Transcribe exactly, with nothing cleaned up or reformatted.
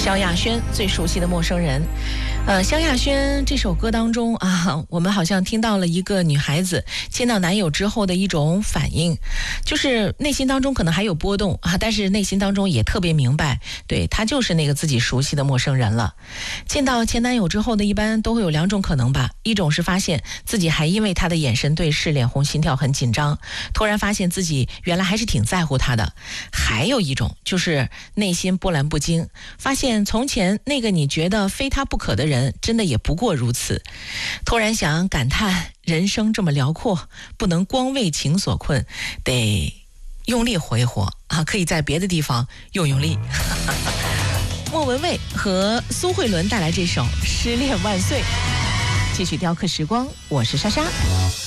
萧亚轩最熟悉的陌生人。呃，萧亚轩这首歌当中啊，我们好像听到了一个女孩子见到男友之后的一种反应，就是内心当中可能还有波动啊，但是内心当中也特别明白，对，她就是那个自己熟悉的陌生人了。见到前男友之后呢，一般都会有两种可能吧，一种是发现自己还因为他的眼神对视脸红，心跳很紧张，突然发现自己原来还是挺在乎他的；还有一种就是内心波澜不惊，发现从前那个你觉得非他不可的人，真的也不过如此。突然想感叹，人生这么辽阔，不能光为情所困，得用力活一活啊！可以在别的地方用用力。莫文蔚和苏慧伦带来这首《失恋万岁》，继续雕刻时光，我是莎莎。